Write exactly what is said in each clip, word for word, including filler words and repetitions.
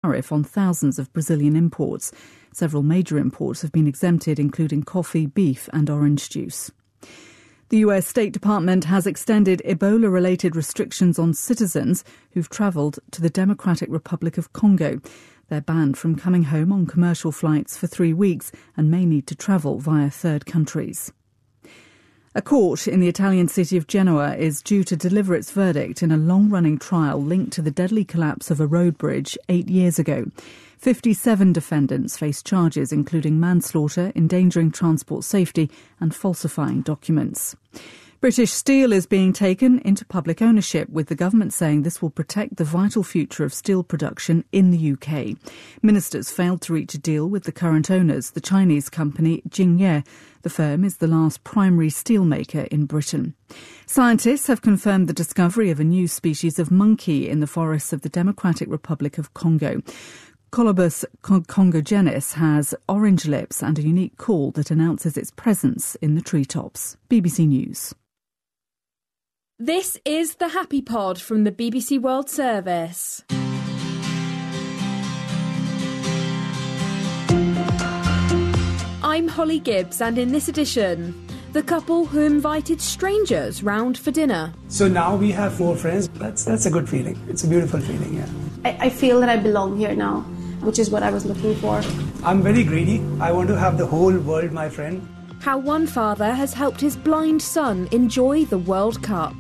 tariff on thousands of Brazilian imports. Several major imports have been exempted, including coffee, beef and orange juice. The U S State Department has extended Ebola-related restrictions on citizens who've travelled to the Democratic Republic of Congo. They're banned from coming home on commercial flights for three weeks and may need to travel via third countries. A court in the Italian city of Genoa is due to deliver its verdict in a long-running trial linked to the deadly collapse of a road bridge eight years ago. fifty-seven defendants face charges including manslaughter, endangering transport safety and falsifying documents. British Steel is being taken into public ownership, with the government saying this will protect the vital future of steel production in the U K. Ministers failed to reach a deal with the current owners, the Chinese company Jingye. The firm is the last primary steelmaker in Britain. Scientists have confirmed the discovery of a new species of monkey in the forests of the Democratic Republic of Congo. Colobus congogenis has orange lips and a unique call that announces its presence in the treetops. B B C News. This is the Happy Pod from the B B C World Service. I'm Holly Gibbs, and in this edition, the couple who invited strangers round for dinner. So now we have four friends. That's that's a good feeling. It's a beautiful feeling, yeah. I, I feel that I belong here now, which is what I was looking for. I'm very greedy. I want to have the whole world my friend. How one father has helped his blind son enjoy the World Cup.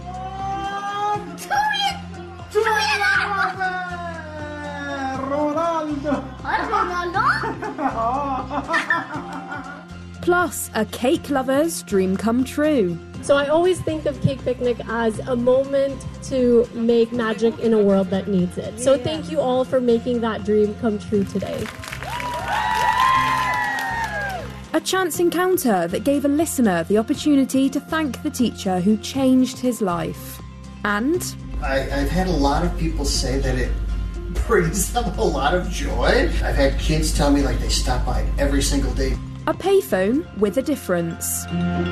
Plus, a cake lover's dream come true. So I always think of Cake Picnic as a moment to make magic in a world that needs it. So thank you all for making that dream come true today. A chance encounter that gave a listener the opportunity to thank the teacher who changed his life. And I, I've had a lot of people say that it brings them a lot of joy. I've had kids tell me like they stop by every single day. A payphone with a difference.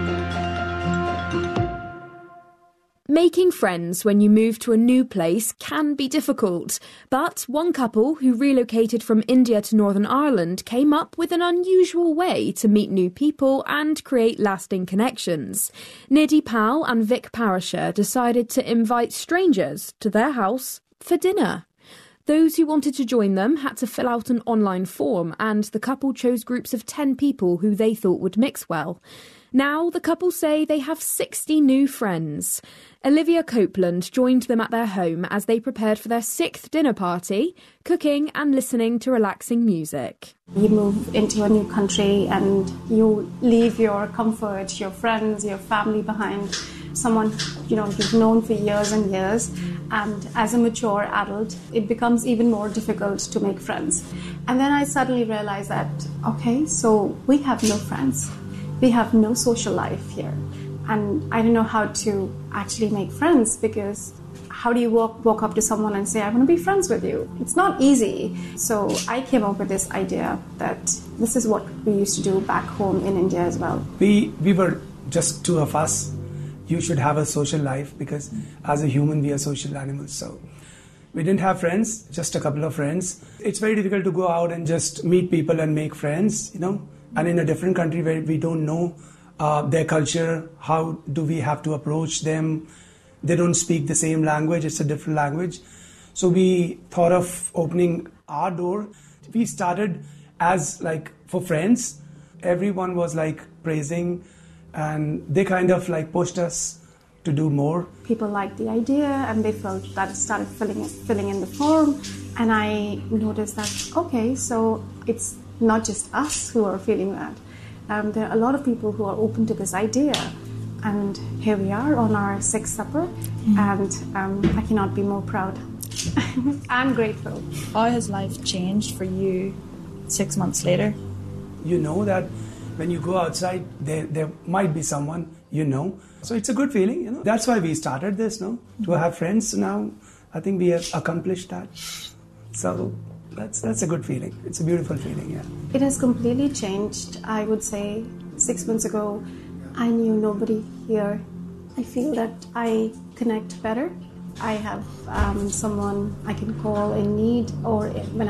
Making friends when you move to a new place can be difficult, but one couple who relocated from India to Northern Ireland came up with an unusual way to meet new people and create lasting connections. Nidhi Pal and Vic Parashar decided to invite strangers to their house for dinner. Those who wanted to join them had to fill out an online form, and the couple chose groups of ten people who they thought would mix well. Now the couple say they have sixty new friends. Olivia Copeland joined them at their home as they prepared for their sixth dinner party, cooking and listening to relaxing music. You move into a new country and you leave your comfort, your friends, your family behind. Someone, you know, you've known for years and years, and as a mature adult, it becomes even more difficult to make friends. And then I suddenly realized that, okay, so we have no friends. We have no social life here. And I don't know how to actually make friends, because how do you walk, walk up to someone and say, I want to be friends with you? It's not easy. So I came up with this idea that this is what we used to do back home in India as well. We, we were just two of us. You should have a social life, because as a human, we are social animals. So we didn't have friends, just a couple of friends. It's very difficult to go out and just meet people and make friends, you know. And in a different country where we don't know uh, their culture, how do we have to approach them? They don't speak the same language, it's a different language. So we thought of opening our door. We started as like for friends. Everyone was like praising, and they kind of like pushed us to do more. People liked the idea and they felt that it started filling, filling in the form. And I noticed that, okay, so it's not just us who are feeling that. Um, there are a lot of people who are open to this idea. And here we are on our sixth supper, mm. and um, I cannot be more proud. I'm grateful. How has life changed for you six months later? You know that when you go outside, there, there might be someone you know. So it's a good feeling, you know. That's why we started this, no? Mm. To have friends now. I think we have accomplished that. So that's that's a good feeling. It's a beautiful feeling, yeah. It has completely changed. I would say six months ago, I knew nobody here. I feel that I connect better. I have um, someone I can call in need, or when